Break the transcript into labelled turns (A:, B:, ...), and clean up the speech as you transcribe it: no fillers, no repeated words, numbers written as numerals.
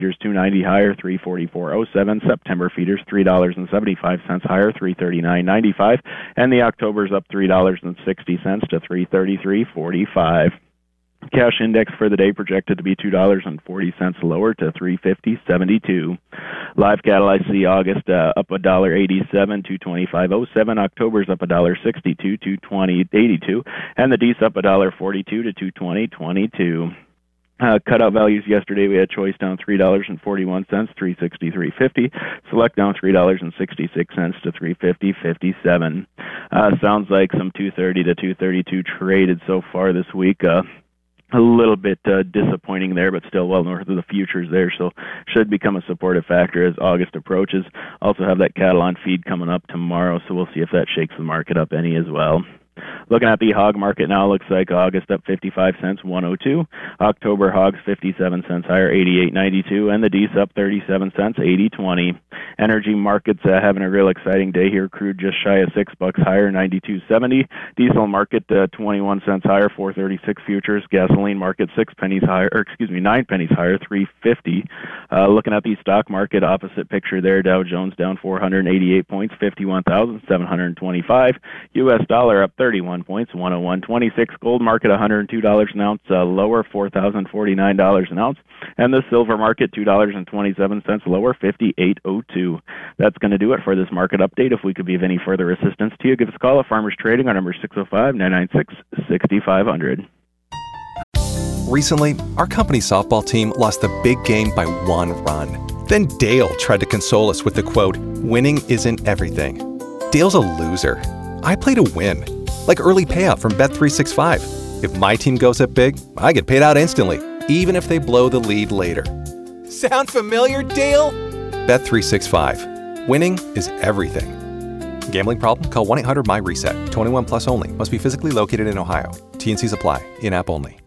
A: feeders $2.90 higher, $344.07. September feeders $3.75 higher, $339.95. And the October's up $3.60 to $333.45. Cash index for the day projected to be $2.40 lower to $350.72. Live cattle, I see August up $1.87, $225.07. October's up $1.62, $220.82, and the D's up $1.42 to $220.22. Cutout values yesterday, we had choice down $3.41, $363.50. Select down $3.66 to $350.57. Sounds like some 230 to 232 traded so far this week. A little bit disappointing there, but still well north of the futures there, so should become a supportive factor as August approaches. Also have that cattle on feed coming up tomorrow, so we'll see if that shakes the market up any as well. Looking at the hog market now, looks like August up 55 cents, 102. October hogs 57 cents higher, 88.92, and the D's up 37 cents, 80.20. Energy markets having a real exciting day here. Crude just shy of $6 higher, 92.70. Diesel market 21 cents higher, 4.36 futures. Gasoline market 9 pennies higher, 3.50. Looking at the stock market, opposite picture there. Dow Jones down 488 points, 51,725. U.S. dollar up 31 points, 101.26. Gold market $102 an ounce, lower, $4,049 an ounce. And the silver market $2.27 lower, 58.02. That's going to do it for this market update. If we could be of any further assistance to you, give us a call at Farmers Trading. Our number is 605-996-6500.
B: Recently, our company's softball team lost the big game by 1 run. Then Dale tried to console us with the quote, "Winning isn't everything." Dale's a loser. I play to win, like early payout from Bet365. If my team goes up big, I get paid out instantly, even if they blow the lead later. Sound familiar, Dale? Bet365. Winning is everything. Gambling problem? Call 1-800-MY-RESET. 21 plus only. Must be physically located in Ohio. T&Cs apply. In-app only.